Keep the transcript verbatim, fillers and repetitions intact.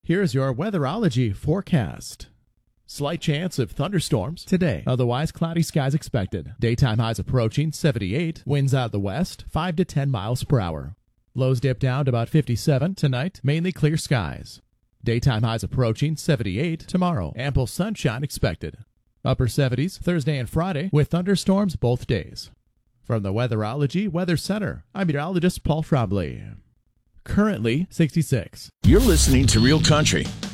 Here's your weatherology forecast. Slight chance of thunderstorms today. Otherwise, cloudy skies expected. Daytime highs approaching seventy-eight. Winds out of the west, five to ten miles per hour. Lows dip down to about fifty-seven tonight. Mainly clear skies. Daytime highs approaching seventy-eight tomorrow. Ample sunshine expected. Upper seventies Thursday and Friday with thunderstorms both days. From the Weatherology Weather Center, I'm meteorologist Paul Trombley. Currently sixty-six. You're listening to Real Country